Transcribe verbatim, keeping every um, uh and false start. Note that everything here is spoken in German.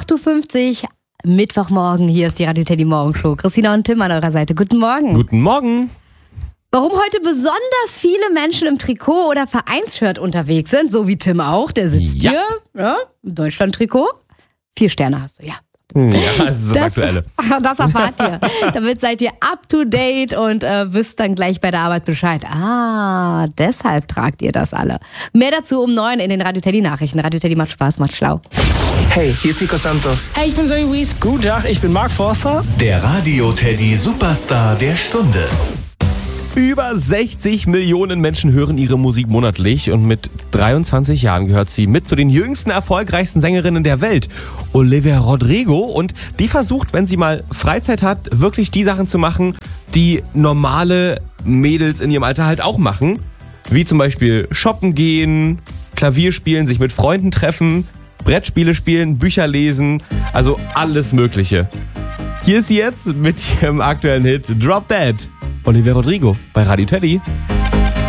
acht Uhr fünfzig, Mittwochmorgen. Hier ist die Radio Teddy Morgenshow. Christina und Tim an eurer Seite. Guten Morgen. Guten Morgen. Warum heute besonders viele Menschen im Trikot oder Vereinsshirt unterwegs sind, so wie Tim auch, der sitzt Ja. hier, ja, im Deutschland-Trikot. Vier Sterne hast du, ja. Ja, das ist das, das Aktuelle. Das erfahrt ihr. Damit seid ihr up to date und äh, wisst dann gleich bei der Arbeit Bescheid. Ah, deshalb tragt ihr das alle. Mehr dazu um neun in den Radio Teddy Nachrichten. Radio Teddy macht Spaß, macht schlau. Hey, hier ist Nico Santos. Hey, ich bin Zoe Wies. Guten Tag, ich bin Mark Forster. Der Radio Teddy Superstar der Stunde. Über sechzig Millionen Menschen hören ihre Musik monatlich und mit dreiundzwanzig Jahren gehört sie mit zu den jüngsten erfolgreichsten Sängerinnen der Welt. Olivia Rodrigo, und die versucht, wenn sie mal Freizeit hat, wirklich die Sachen zu machen, die normale Mädels in ihrem Alter halt auch machen. Wie zum Beispiel shoppen gehen, Klavier spielen, sich mit Freunden treffen, Brettspiele spielen, Bücher lesen, also alles Mögliche. Hier ist sie jetzt mit ihrem aktuellen Hit Drop Dead. Olivia Rodrigo bei Radio Teddy.